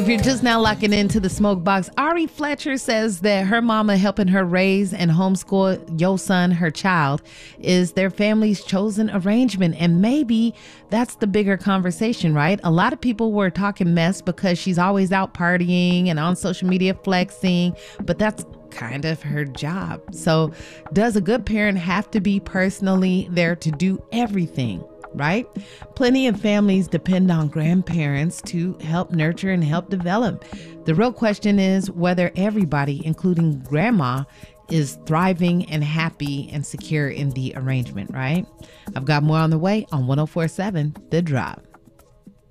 If you're just now locking into the Smoke Box, Ari Fletcher says that her mama helping her raise and homeschool your son, her child, is their family's chosen arrangement. And maybe that's the bigger conversation, right? A lot of people were talking mess because she's always out partying and on social media flexing, but that's kind of her job. So does a good parent have to be personally there to do everything? Right? Plenty of families depend on grandparents to help nurture and help develop. The real question is whether everybody, including grandma, is thriving and happy and secure in the arrangement, right? I've got more on the way on 104.7 The Drop.